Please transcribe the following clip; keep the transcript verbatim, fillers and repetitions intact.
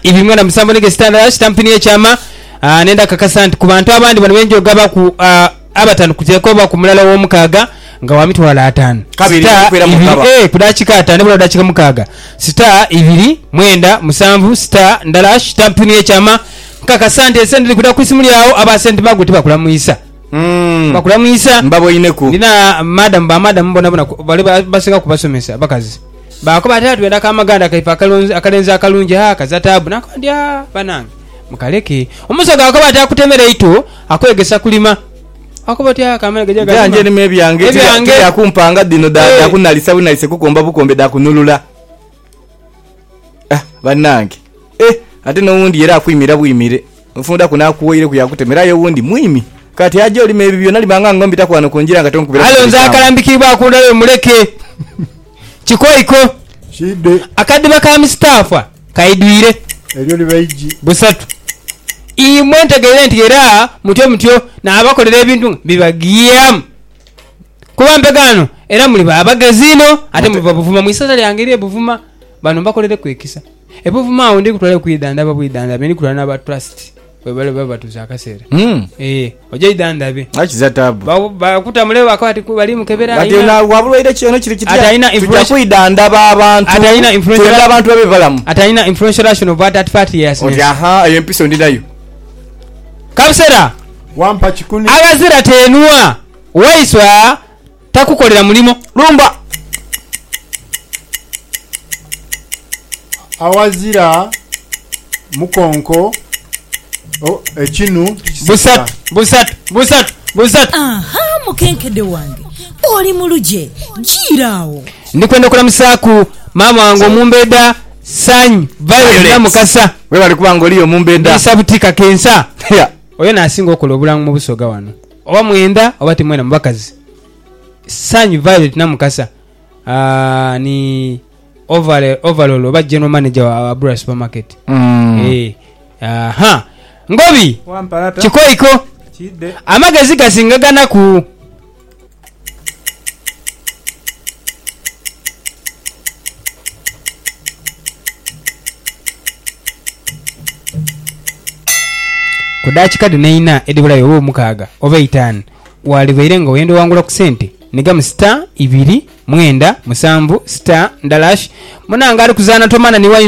ibimwe na musambo nige standard stampini echama uh, nenda kakasanti ku bantu abandi bano benjo gaba ku uh, abatano kuteko ba ku mulala wo mukaga nga wamitwala atano kabiri kwera mukaba eh kudachika atano bula dachika mukaga star ibiri mwenda musamvu star ndalash stampini echama kakasante esende likuda kusimuli yao abasente baguti bakula muisa mm bakula muisa mbabo ineku ndina madam ba madam mbona bona bale basinga kubasomesa bakazi bako batatu enda kamaganda kaipa kalonzi akalenza akalunje ha kazatabu nakondya banange mukaleke omusaga akabata kutemera ito akwegesa kulima akobotya kamera gajaga janje ni mebi yange ya kumpanga dino da hey. Kunalisa bunalise kukomba bukombe da kunulula ah banange eh ate no wundi era akwimira bwimire mfunda kuna kuwire kuyakutemera yo wundi mwimi kati aje oli mebi byona libanga ngombi takwano kunjira ngato nkubira alonza akalambikibwa akunda yo muleke chikoiko shide akadiba ka Mustafa kaidwire elyo libaiji busatu imwente gelenti era mutyo mutyo na abakolera ebintu bibagiyam kuba mpegano era muli babagazino ate muli babuvuma mwisasa lyangiriye buvuma bano bakolere kwekisa ebuvuma awo ndi kutwale kuidanda babwidanda beni kulana ba trust bale baba tuzakasera mm eh oje idanda be achiza tabu ba kutamule akati bali mukebera ina ina wabulwa ile kyono kiri kiti ataina influence kuidanda ba abantu ataina influence abantu babevalamu ataina influence of that thirty years oti aha ayo mpiso ndidayo kabsera wampa chikuni agazira tenua waiswa takukolera mulimo lumba awazira mukonko oh echinu busat busat busat busat aha mukenkede wange oli muluje jirawo ndikwenda kula musaku mama wangu mumbeda sanyi violet na mukasa we bali kubangoliyo mumbeda isabutika kensa ya oyo nasinga okola obulamu mu busoga wano oba mwenda oba timwena mubakazi sanyi violet na mukasa ah ni overall overall oba general manager wa Abura supermarket mm. eh aha ngobi wamparata chikoiko chide amagezi gasingagana ku kudachi kadi neina edibula yo mukaga oba itano wali bairenga oyendo wangula ku sente niga star ibiri mwenda musambu star ndalash munanga ali kuzana tomana ni